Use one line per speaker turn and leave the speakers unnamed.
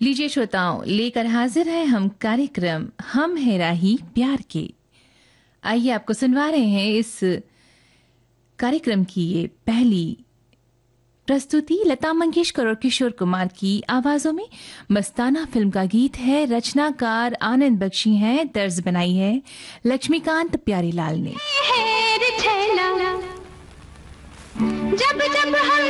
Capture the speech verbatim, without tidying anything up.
लीजिए श्रोताओं, लेकर हाजिर है हम कार्यक्रम हम है राही प्यार के। आइए आपको सुनवा रहे हैं इस कार्यक्रम की ये पहली प्रस्तुति लता मंगेशकर और किशोर कुमार की आवाजों में। मस्ताना फिल्म का गीत है, रचनाकार आनंद बख्शी हैं, तर्ज बनाई है लक्ष्मीकांत प्यारीलाल ने।
जब जब